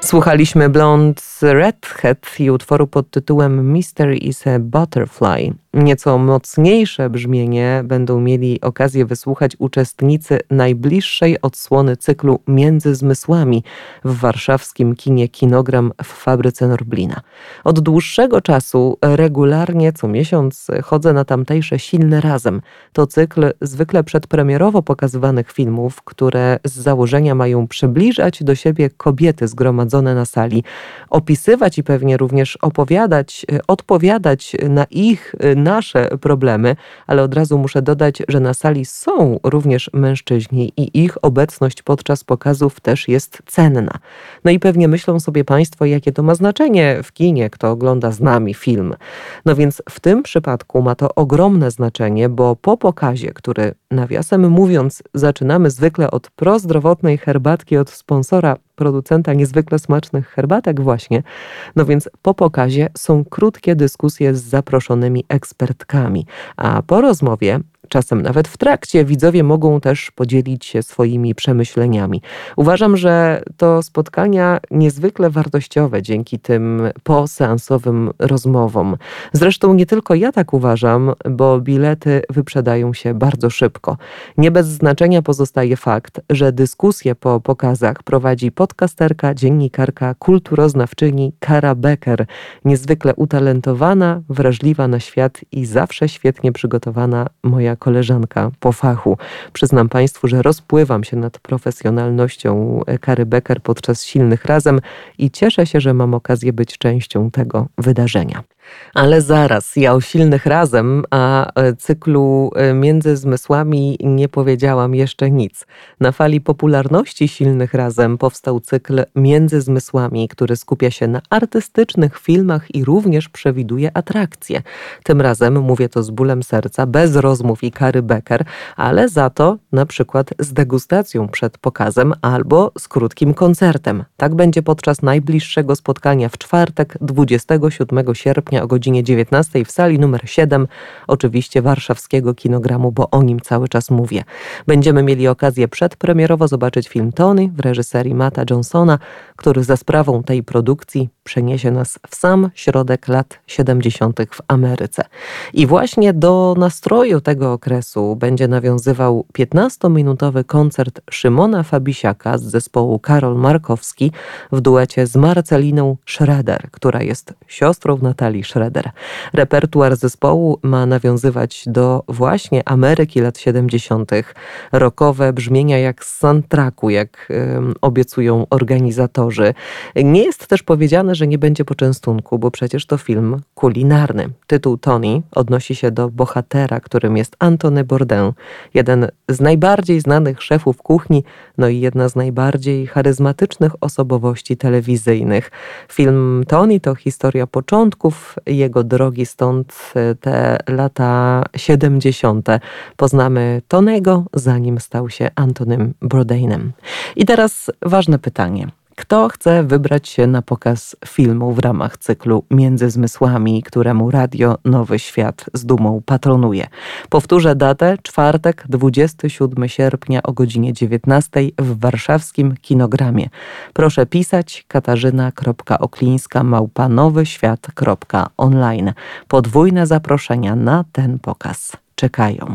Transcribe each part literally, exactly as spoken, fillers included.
Słuchaliśmy Blonde Redhead i utworu pod tytułem Mister is a Butterfly. Nieco mocniejsze brzmienie będą mieli okazję wysłuchać uczestnicy najbliższej odsłony cyklu Między zmysłami w warszawskim kinie Kinogram w Fabryce Norblina. Od dłuższego czasu regularnie co miesiąc chodzę na tamtejsze Silne Razem. To cykl zwykle przedpremierowo pokazywanych filmów, które z założenia mają przybliżać do siebie kobiety zgromadzone na sali, opisywać i pewnie również opowiadać, odpowiadać na ich, nasze problemy, ale od razu muszę dodać, że na sali są również mężczyźni i ich obecność podczas pokazów też jest cenna. No i pewnie myślą sobie Państwo, jakie to ma znaczenie w kinie, kto ogląda z nami film. No więc w tym przypadku ma to ogromne znaczenie, bo po pokazie, który nawiasem mówiąc zaczynamy zwykle od prozdrowotnej herbatki od sponsora, producenta niezwykle smacznych herbatek właśnie, no więc po pokazie są krótkie dyskusje z zaproszonymi ekspertkami, a po rozmowie, czasem nawet w trakcie, widzowie mogą też podzielić się swoimi przemyśleniami. Uważam, że to spotkania niezwykle wartościowe dzięki tym poseansowym rozmowom. Zresztą nie tylko ja tak uważam, bo bilety wyprzedają się bardzo szybko. Nie bez znaczenia pozostaje fakt, że dyskusje po pokazach prowadzi podcasterka, dziennikarka, kulturoznawczyni Kara Becker, niezwykle utalentowana, wrażliwa na świat i zawsze świetnie przygotowana moja koleżanka po fachu. Przyznam Państwu, że rozpływam się nad profesjonalnością Kary Becker podczas Silnych Razem i cieszę się, że mam okazję być częścią tego wydarzenia. Ale zaraz, ja o Silnych Razem, a cyklu Między zmysłami nie powiedziałam jeszcze nic. Na fali popularności Silnych Razem powstał cykl Między zmysłami, który skupia się na artystycznych filmach i również przewiduje atrakcje. Tym razem, mówię to z bólem serca, bez rozmów i Kary Becker, ale za to na przykład z degustacją przed pokazem albo z krótkim koncertem. Tak będzie podczas najbliższego spotkania w czwartek, dwudziestego siódmego sierpnia o godzinie dziewiętnastej w sali numer siedem, oczywiście warszawskiego Kinogramu, bo o nim cały czas mówię. Będziemy mieli okazję przedpremierowo zobaczyć film Tony w reżyserii Matta Johnsona, który za sprawą tej produkcji przeniesie nas w sam środek lat siedemdziesiątych w Ameryce. I właśnie do nastroju tego okresu będzie nawiązywał piętnastominutowy koncert Szymona Fabisiaka z zespołu Karol Markowski w duecie z Marceliną Schroeder, która jest siostrą Natalii Schroeder. Repertuar zespołu ma nawiązywać do właśnie Ameryki lat siedemdziesiątych. Rockowe brzmienia jak z soundtracku, jak um, obiecują organizatorzy. Nie jest też powiedziane, że nie będzie poczęstunku, bo przecież to film kulinarny. Tytuł Tony odnosi się do bohatera, którym jest Antony Bourdain, jeden z najbardziej znanych szefów kuchni, no i jedna z najbardziej charyzmatycznych osobowości telewizyjnych. Film Tony to historia początków jego drogi, stąd te lata siedemdziesiąte. Poznamy Tonego, zanim stał się Antonym Bourdainem. I teraz ważne pytanie. Kto chce wybrać się na pokaz filmu w ramach cyklu Między zmysłami, któremu Radio Nowy Świat z dumą patronuje? Powtórzę datę, czwartek, dwudziestego siódmego sierpnia o godzinie dziewiętnastej w warszawskim Kinogramie. Proszę pisać katarzyna.oklińska małpa nowyświat kropka online. Podwójne zaproszenia na ten pokaz czekają.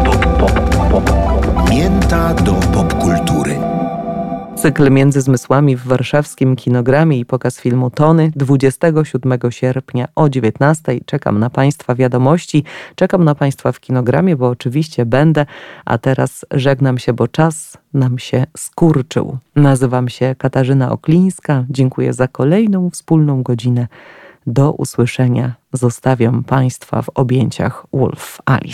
Mięta do popkultury. Cykl Między zmysłami w warszawskim Kinogramie i pokaz filmu Tony dwudziestego siódmego sierpnia o dziewiętnastej. Czekam na Państwa wiadomości, czekam na Państwa w Kinogramie, bo oczywiście będę, a teraz żegnam się, bo czas nam się skurczył. Nazywam się Katarzyna Oklińska, dziękuję za kolejną wspólną godzinę. Do usłyszenia. Zostawiam Państwa w objęciach Wolf Alice.